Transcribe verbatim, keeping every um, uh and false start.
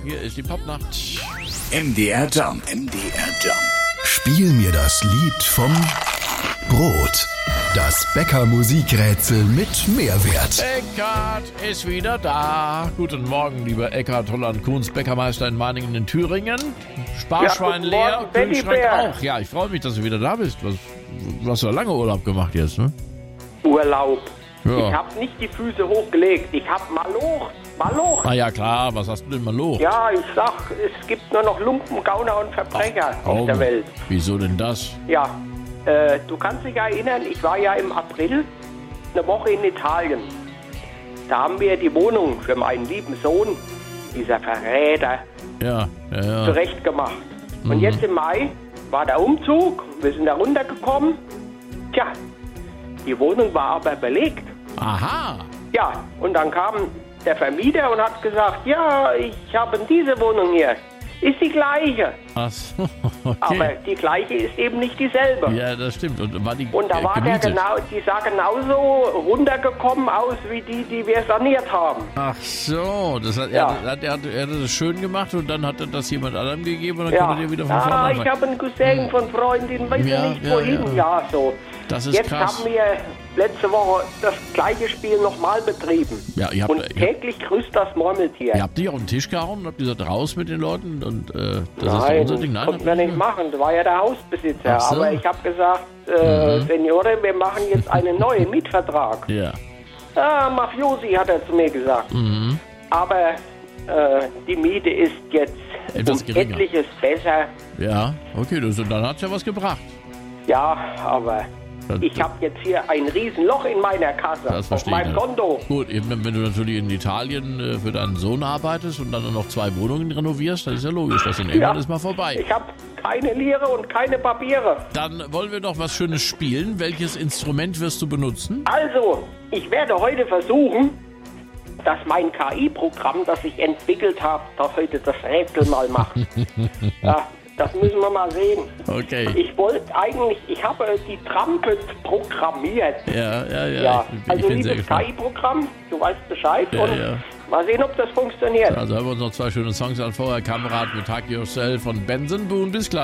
hier ist die Popnacht. M D R Jump. M D R Jump. Spiel mir das Lied vom Brot. Das Bäcker-Musikrätsel mit Mehrwert. Eckart ist wieder da. Guten Morgen, lieber Eckart Holland-Kuhns, Bäckermeister in Meiningen in Thüringen. Sparschwein Ja, leer, Morgen, Kühlschrank Teddybär. auch. Ja, ich freue mich, dass du wieder da bist. Was, du hast ja lange Urlaub gemacht jetzt, ne? Urlaub. Ja. Ich habe nicht die Füße hochgelegt. Ich habe Maloch. Maloch. Ah ja, klar. Was hast du denn mal los? Ja, ich sag, es gibt nur noch Lumpen, Gauner und Verbrecher auf Augen. der Welt. Wieso denn das? Ja, äh, du kannst dich erinnern, ich war ja im April eine Woche in Italien. Da haben wir die Wohnung für meinen lieben Sohn, dieser Verräter, Ja, ja, ja. zurechtgemacht. Mhm. Und jetzt im Mai war der Umzug, wir sind da runtergekommen. Tja, die Wohnung war aber belegt. Aha. Ja, und dann kam der Vermieter und hat gesagt, ja, ich habe diese Wohnung hier. Ist die gleiche. Ach so, okay. Aber die gleiche ist eben nicht dieselbe. Ja, das stimmt. Und war die Und da äh, war der gemietet? genau, die sah genauso runtergekommen aus wie die, die wir saniert haben. Ach so, das hat, Ja. er, hat, er, hat, er hat das schön gemacht und dann hat er das jemand anderem gegeben und dann Ja, konnte er wieder von vorne ah, ich anfangen. habe einen Cousin von Freundin, weiß Ja, nicht ja, wohin. ja. Ja, so. Das ist Jetzt krass. haben wir letzte Woche das gleiche Spiel nochmal betrieben. Ja, ihr habt- und ihr habt- täglich grüßt das Murmeltier. Ihr habt dich auf den Tisch gehauen und habt gesagt, raus mit den Leuten und äh, das ist doch Nein, unser Ding. Nein, konnten wir nicht machen. Das war ja der Hausbesitzer. Ach so. Aber ich habe gesagt, äh, Mhm. Seniore, wir machen jetzt einen neuen Mietvertrag. Ja. Ah, Mafiosi, hat er zu mir gesagt. Mhm. Aber äh, die Miete ist jetzt Etwas um geringer. etliches besser. Ja, okay, das, dann hat's ja was gebracht. Ja, aber Das- ich habe jetzt hier ein Riesenloch in meiner Kasse, Das auf verstehe ich. meinem ja. Konto. Gut, eben, wenn du natürlich in Italien äh, für deinen Sohn arbeitest und dann noch zwei Wohnungen renovierst, dann ist ja logisch, dass dann irgendwann ist mal vorbei. Ich habe keine Lire und keine Papiere. Dann wollen wir doch was Schönes spielen. Welches Instrument wirst du benutzen? Also, ich werde heute versuchen, dass mein K I-Programm, das ich entwickelt habe, das heute das Rätsel mal macht. Ja, das müssen wir mal sehen. Okay. Ich wollte eigentlich, ich habe die Trumpet programmiert. Ja, ja, ja. Ja, ich, ich also bin sehr liebes gespannt. K I-Programm, du weißt Bescheid. Ja, und ja. mal sehen, ob das funktioniert. Also hören wir uns noch zwei schöne Songs an. Vorher Kamerad mit Hug Yourself von Benson Boone. Bis gleich.